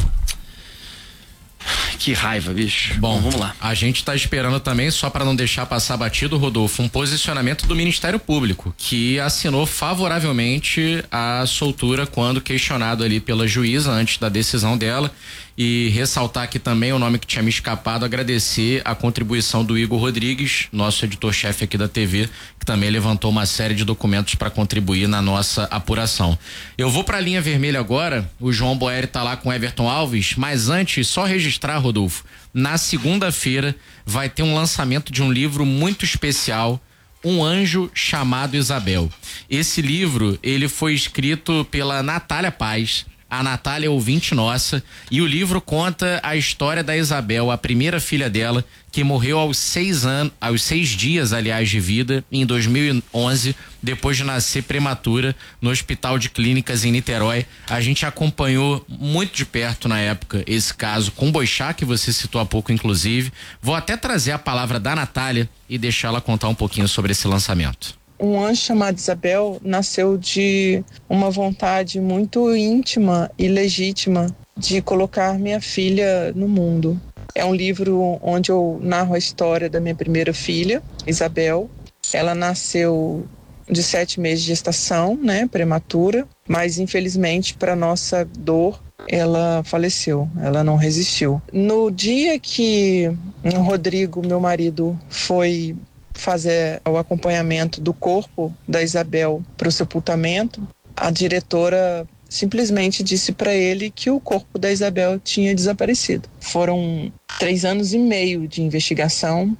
B: Que raiva, bicho.
A: Bom,
B: vamos lá.
A: A gente está esperando também, só para não deixar passar batido, Rodolfo, um posicionamento do Ministério Público, que assinou favoravelmente a soltura quando questionado ali pela juíza antes da decisão dela. E ressaltar aqui também o nome que tinha me escapado, agradecer a contribuição do Igor Rodrigues, nosso editor-chefe aqui da TV, que também levantou uma série de documentos para contribuir na nossa apuração. Eu vou para a linha vermelha agora, o João Boeri tá lá com o Everton Alves, mas antes, só registrar, Rodolfo, na segunda-feira vai ter um lançamento de um livro muito especial, Um Anjo Chamado Isabel. Esse livro, ele foi escrito pela Natália Paz. A Natália é ouvinte nossa, e o livro conta a história da Isabel, a primeira filha dela, que morreu aos 6 dias, aliás, de vida, em 2011, depois de nascer prematura no Hospital de Clínicas em Niterói. A gente acompanhou muito de perto na época esse caso com o Boixá, que você citou há pouco, inclusive. Vou até trazer a palavra da Natália e deixá-la contar um pouquinho sobre esse lançamento.
F: Um Anjo Chamado Isabel nasceu de uma vontade muito íntima e legítima de colocar minha filha no mundo. É um livro onde eu narro a história da minha primeira filha, Isabel. Ela nasceu de 7 meses de gestação, né, prematura, mas infelizmente, para nossa dor, ela faleceu, ela não resistiu. No dia que o Rodrigo, meu marido, foi fazer o acompanhamento do corpo da Isabel para o sepultamento, a diretora simplesmente disse para ele que o corpo da Isabel tinha desaparecido. Foram 3 anos e meio de investigação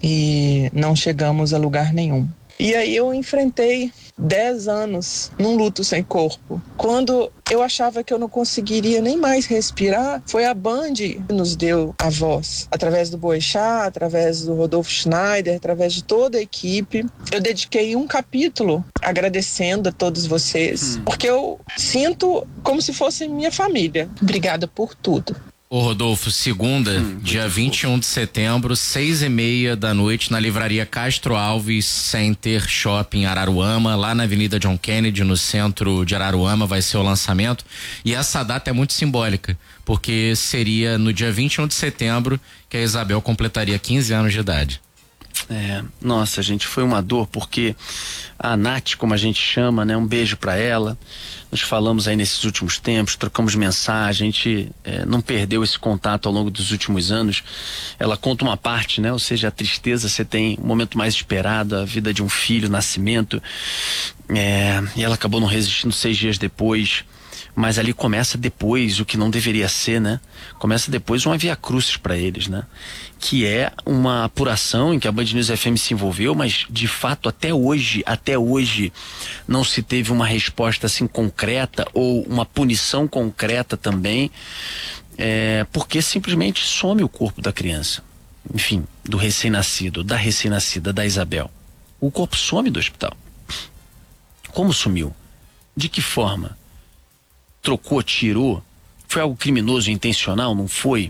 F: e não chegamos a lugar nenhum. E aí eu enfrentei 10 anos num luto sem corpo. Quando eu achava que eu não conseguiria nem mais respirar, foi a Band que nos deu a voz. Através do Boixá, através do Rodolfo Schneider, através de toda a equipe. Eu dediquei um capítulo agradecendo a todos vocês, porque eu sinto como se fosse minha família. Obrigada por tudo.
A: Ô Rodolfo, segunda, dia 21 de setembro, 6:30 da noite, na livraria Castro Alves Center Shopping Araruama, lá na Avenida John Kennedy, no centro de Araruama, vai ser o lançamento. E essa data é muito simbólica, porque seria no dia 21 de setembro que a Isabel completaria 15 anos de idade.
B: Nossa, gente, foi uma dor, porque a Nath, como a gente chama, né? Um beijo pra ela. Nós falamos aí nesses últimos tempos, trocamos mensagem, a gente não perdeu esse contato ao longo dos últimos anos. Ela conta uma parte, né? Ou seja, a tristeza, você tem um momento mais esperado, a vida de um filho, nascimento. E ela acabou não resistindo 6 dias depois. Mas ali começa depois o que não deveria ser, né? Começa depois uma via crucis para eles, né? Que é uma apuração em que a Band News FM se envolveu, mas de fato até hoje não se teve uma resposta assim concreta ou uma punição concreta também, porque simplesmente some o corpo da criança, enfim, do recém-nascido, da recém-nascida, da Isabel. O corpo some do hospital. Como sumiu? De que forma? Trocou, tirou? Foi algo criminoso, intencional? Não foi?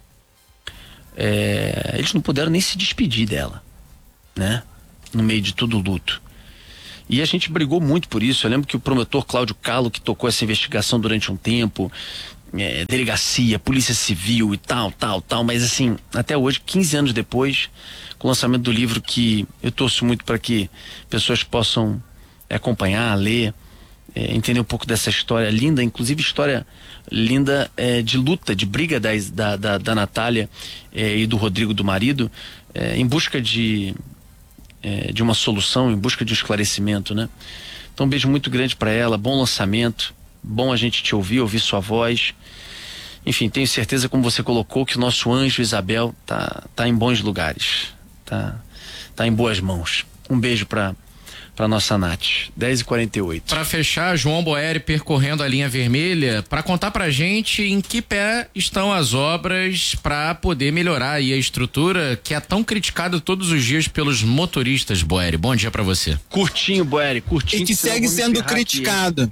B: Eles não puderam nem se despedir dela, né? No meio de todo o luto. E a gente brigou muito por isso. Eu lembro que o promotor Cláudio Calo, que tocou essa investigação durante um tempo, delegacia, polícia civil e tal, mas assim, até hoje, 15 anos depois, com o lançamento do livro, que eu torço muito para que pessoas possam acompanhar, ler, entender um pouco dessa história linda, inclusive história linda de luta, de briga da Natália e do Rodrigo, do marido, em busca de uma solução, em busca de um esclarecimento, né? Então um beijo muito grande para ela, bom lançamento, bom a gente te ouvir sua voz. Enfim, tenho certeza, como você colocou, que o nosso anjo Isabel tá em bons lugares, tá em boas mãos. Um beijo para nossa Nath. 10h48.
A: Para fechar, João Boeri percorrendo a linha vermelha, para contar pra gente em que pé estão as obras para poder melhorar aí a estrutura que é tão criticada todos os dias pelos motoristas. Boeri, bom dia para você.
B: Curtinho, Boeri, curtinho.
G: E que segue sendo criticado.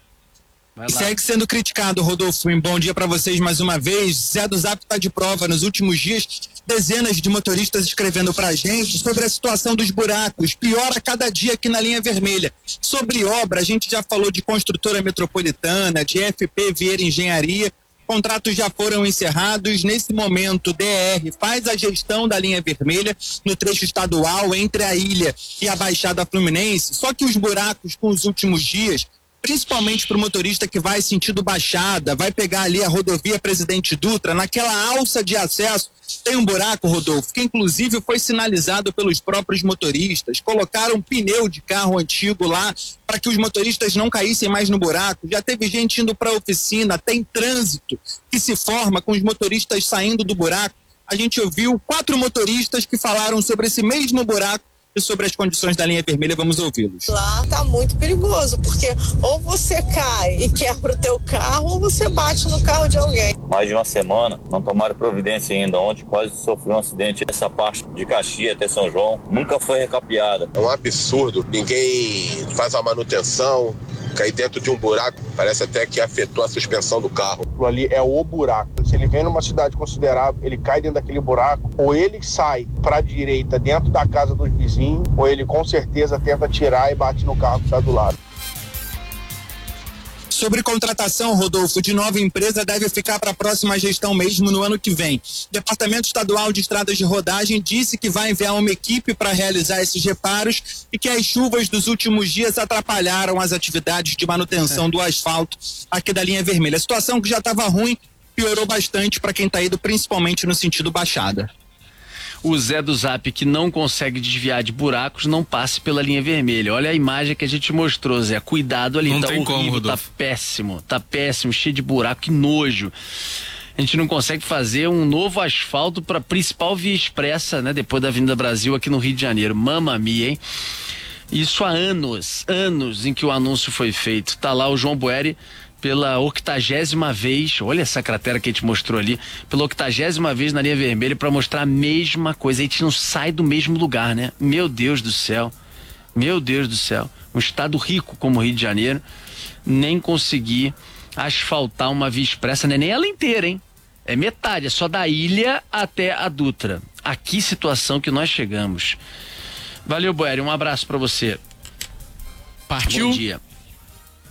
G: Segue sendo criticado, Rodolfo. Um bom dia para vocês mais uma vez. Zé do Zap tá de prova. Nos últimos dias, dezenas de motoristas escrevendo pra gente sobre a situação dos buracos. Piora cada dia aqui na linha vermelha. Sobre obra, a gente já falou de construtora metropolitana, de FP Vieira Engenharia. Contratos já foram encerrados. Nesse momento, DR faz a gestão da linha vermelha no trecho estadual entre a ilha e a Baixada Fluminense. Só que os buracos com os últimos dias, principalmente para o motorista que vai sentido Baixada, vai pegar ali a rodovia Presidente Dutra, naquela alça de acesso, tem um buraco, Rodolfo, que inclusive foi sinalizado pelos próprios motoristas. Colocaram um pneu de carro antigo lá para que os motoristas não caíssem mais no buraco. Já teve gente indo para a oficina, tem trânsito que se forma com os motoristas saindo do buraco. A gente ouviu 4 motoristas que falaram sobre esse mesmo buraco e sobre as condições da linha vermelha. Vamos ouvi-los.
H: Lá tá muito perigoso, porque ou você cai e quebra o teu carro, ou você bate no carro de alguém.
I: Mais de uma semana, não tomaram providência ainda. Ontem quase sofreu um acidente. Essa parte de Caxias até São João nunca foi recapeada.
J: É um absurdo. Ninguém faz a manutenção. Cair dentro de um buraco, parece até que afetou a suspensão do carro.
K: Ali é o buraco. Se ele vem numa cidade considerável, ele cai dentro daquele buraco, ou ele sai para a direita dentro da casa dos vizinhos, ou ele com certeza tenta tirar e bate no carro que está do lado.
G: Sobre contratação, Rodolfo, de nova empresa deve ficar para a próxima gestão mesmo no ano que vem. O Departamento Estadual de Estradas de Rodagem disse que vai enviar uma equipe para realizar esses reparos e que as chuvas dos últimos dias atrapalharam as atividades de manutenção do asfalto aqui da linha vermelha. A situação que já estava ruim piorou bastante para quem está indo principalmente no sentido Baixada.
B: O Zé do Zap, que não consegue desviar de buracos, não passe pela linha vermelha. Olha a imagem que a gente mostrou, Zé. Cuidado ali,
D: não
B: tá
D: tem
B: horrível,
D: como, Rodolfo.
B: tá péssimo, cheio de buraco, que nojo. A gente não consegue fazer um novo asfalto para a principal via expressa, né? Depois da Avenida Brasil aqui no Rio de Janeiro. Mamma mia, hein? Isso há anos em que o anúncio foi feito. Tá lá o João Boeri pela 80ª vez, olha essa cratera que a gente mostrou ali, pela 80ª vez na linha vermelha para mostrar a mesma coisa. A gente não sai do mesmo lugar, né? Meu Deus do céu, um estado rico como o Rio de Janeiro, nem conseguir asfaltar uma via expressa, né? Nem ela inteira, hein? É metade, é só da ilha até a Dutra. A que situação que nós chegamos. Valeu, Boeri, um abraço para você.
A: Partiu?
B: Bom dia.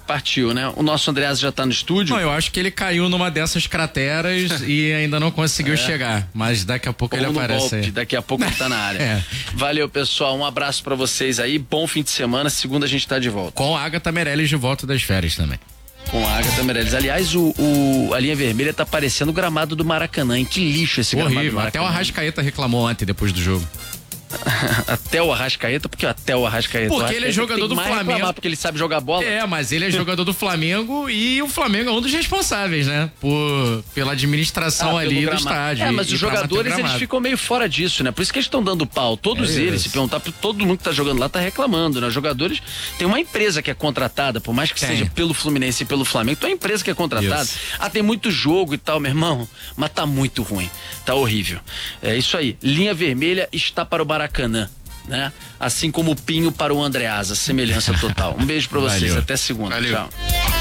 B: Partiu, né? O nosso Andreasa já tá no estúdio.
A: Não, eu acho que ele caiu numa dessas crateras e ainda não conseguiu chegar. Mas daqui a pouco ele aparece aí.
B: Daqui a pouco ele tá na área. Valeu, pessoal. Um abraço pra vocês aí. Bom fim de semana. Segunda a gente tá de volta.
A: Com a Agatha Meirelles de volta das férias também.
B: Com a Agatha Meirelles. Aliás, a linha vermelha tá parecendo o gramado do Maracanã, hein? Que lixo esse gramado do Maracanã.
A: Até o Arrascaeta reclamou ontem, depois do jogo.
B: Até o Arrascaeta? Por que até o Arrascaeta?
A: Porque ele é jogador do Flamengo.
B: Porque ele sabe jogar bola?
A: Mas ele é jogador do Flamengo e o Flamengo é um dos responsáveis, né? Pela administração ali do estádio.
B: Mas os jogadores, eles ficam meio fora disso, né? Por isso que eles estão dando pau. Todos eles, se perguntar, todo mundo que tá jogando lá tá reclamando, né? Os jogadores, tem uma empresa que é contratada, por mais que seja pelo Fluminense e pelo Flamengo, tem uma empresa que é contratada. Tem muito jogo e tal, meu irmão, mas tá muito ruim. Tá horrível. É isso aí. Linha vermelha está para o Maracanã, né? Assim como o Pinho para o Andreasa, semelhança total. Um beijo pra vocês,
A: Valeu.
B: até segunda.
A: Valeu.
B: Tchau.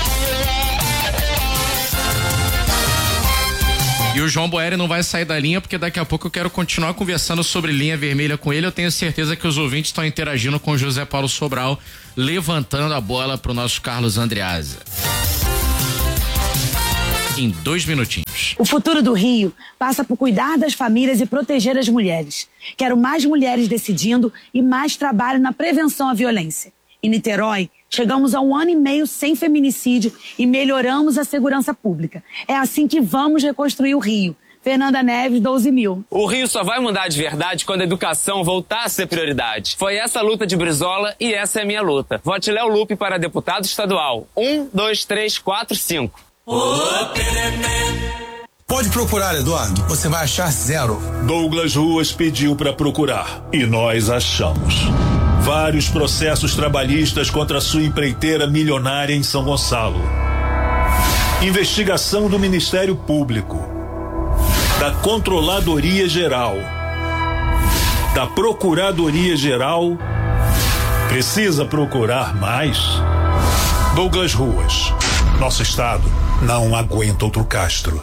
A: E o João Boeri não vai sair da linha porque daqui a pouco eu quero continuar conversando sobre linha vermelha com ele. Eu tenho certeza que os ouvintes estão interagindo com o José Paulo Sobral, levantando a bola pro nosso Carlos Andreasa. Em 2 minutinhos.
L: O futuro do Rio passa por cuidar das famílias e proteger as mulheres. Quero mais mulheres decidindo e mais trabalho na prevenção à violência. Em Niterói, chegamos a 1 ano e meio sem feminicídio e melhoramos a segurança pública. É assim que vamos reconstruir o Rio. Fernanda Neves, 12.000.
M: O Rio só vai mudar de verdade quando a educação voltar a ser prioridade. Foi essa a luta de Brizola e essa é a minha luta. Vote Léo Lupe para deputado estadual. 1, 2, 3, 4, 5.
N: Pode procurar, Eduardo. Você vai achar 0.
O: Douglas Ruas pediu para procurar e nós achamos. Vários processos trabalhistas contra sua empreiteira milionária em São Gonçalo. Investigação do Ministério Público, da Controladoria Geral, da Procuradoria Geral. Precisa procurar mais? Douglas Ruas. Nosso estado não aguenta outro Castro.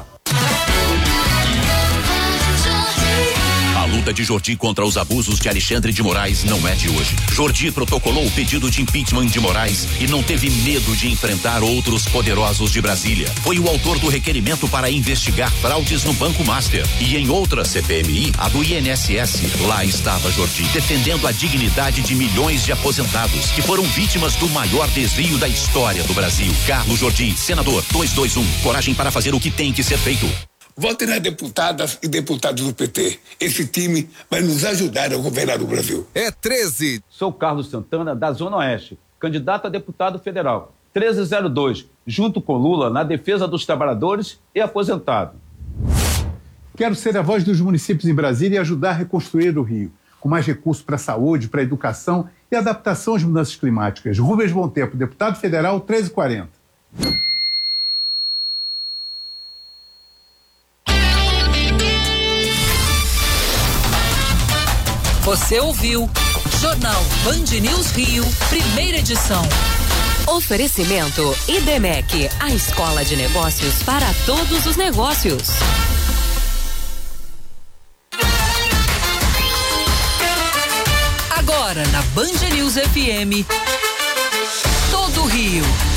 P: A luta de Jordi contra os abusos de Alexandre de Moraes não é de hoje. Jordi protocolou o pedido de impeachment de Moraes e não teve medo de enfrentar outros poderosos de Brasília. Foi o autor do requerimento para investigar fraudes no Banco Master. E em outra CPMI, a do INSS, lá estava Jordi, defendendo a dignidade de milhões de aposentados que foram vítimas do maior desvio da história do Brasil. Carlos Jordi, senador 221, coragem para fazer o que tem que ser feito.
Q: Votem nas deputadas e deputados do PT. Esse time vai nos ajudar a governar o Brasil.
R: É 13. Sou Carlos Santana, da Zona Oeste, candidato a deputado federal. 1302, junto com Lula na defesa dos trabalhadores e aposentados.
S: Quero ser a voz dos municípios em Brasília e ajudar a reconstruir o Rio, com mais recursos para a saúde, para a educação e adaptação às mudanças climáticas. Rubens Bom Tempo, deputado federal, 1340.
T: Você ouviu Jornal Band News Rio, primeira edição. Oferecimento IDEMEC, a escola de negócios para todos os negócios. Agora na Band News FM, todo Rio.